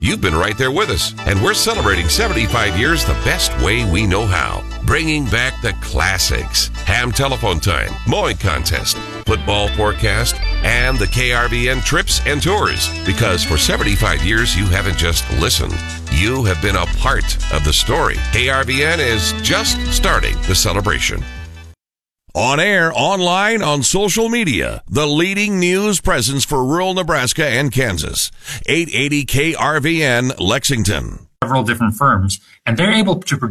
you've been right there with us, and we're celebrating 75 years the best way we know how. Bringing back the classics. Ham telephone time, mowing contest, football forecast, and the KRVN trips and tours. Because for 75 years, you haven't just listened. You have been a part of the story. KRVN is just starting the celebration. On air, online, on social media, the leading news presence for rural Nebraska and Kansas. 880 KRVN, Lexington. Several different firms, and they're able to produce